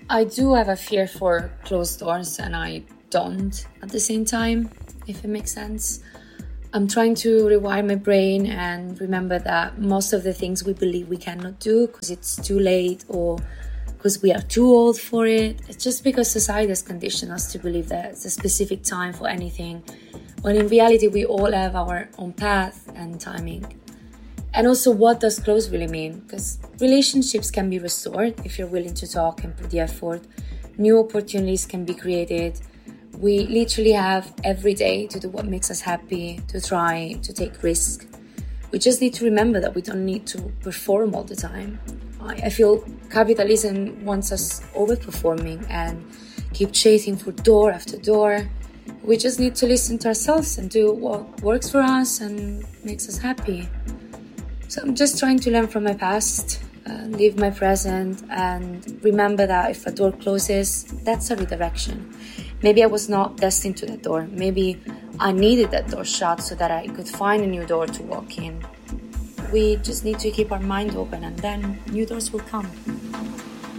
I do have a fear for closed doors, and I don't at the same time, if it makes sense. I'm trying to rewire my brain and remember that most of the things we believe we cannot do because it's too late or because we are too old for it, it's just because society has conditioned us to believe that it's a specific time for anything, when in reality we all have our own path and timing. And also, what does close really mean? Because relationships can be restored if you're willing to talk and put the effort. New opportunities can be created. We literally have every day to do what makes us happy, to try, to take risks. We just need to remember that we don't need to perform all the time. I feel capitalism wants us overperforming and keep chasing for door after door. We just need to listen to ourselves and do what works for us and makes us happy. So I'm just trying to learn from my past, live my present, and remember that if a door closes, that's a redirection. Maybe I was not destined to that door. Maybe I needed that door shut so that I could find a new door to walk in. We just need to keep our mind open, and then new doors will come.